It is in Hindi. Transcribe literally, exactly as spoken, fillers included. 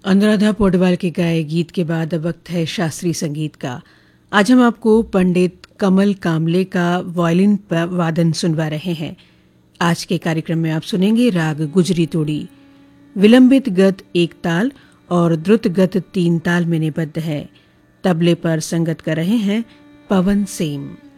अनुराधा पौडवाल के गाए गीत के बाद अब वक्त है शास्त्रीय संगीत का। आज हम आपको पंडित कमल कामले का वायलिन वादन सुनवा रहे हैं। आज के कार्यक्रम में आप सुनेंगे राग गुजरी तोड़ी। विलंबित गत एक ताल और द्रुत गत तीन ताल में निबद्ध है। तबले पर संगत कर रहे हैं पवन सेम।